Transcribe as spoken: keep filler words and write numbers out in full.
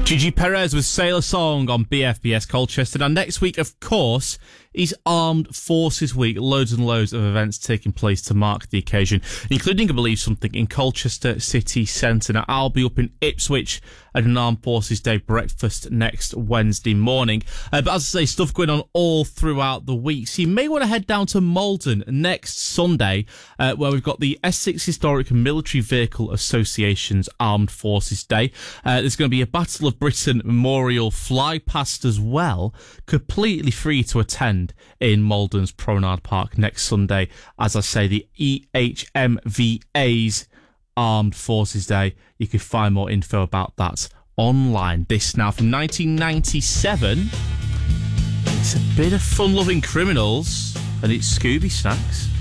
Gigi Perez with Sailor Song on B F B S Colchester. Now, next week, of course, is Armed Forces Week. Loads and loads of events taking place to mark the occasion, including, I believe, something in Colchester City Centre. Now, I'll be up in Ipswich at an Armed Forces Day breakfast next Wednesday morning. Uh, but as I say, stuff going on all throughout the week. So you may want to head down to Malden next Sunday, uh, where we've got the Essex Historic and Military Vehicle Association's Armed Forces Day. Uh, there's going to be a Battle of Britain Memorial fly past as well, completely free to attend in Malden's Promenade Park next Sunday. As I say, the E H M V A's Armed Forces Day. You can find more info about that online. This now from nineteen ninety-seven. It's a bit of fun-loving criminals, and it's Scooby Snacks.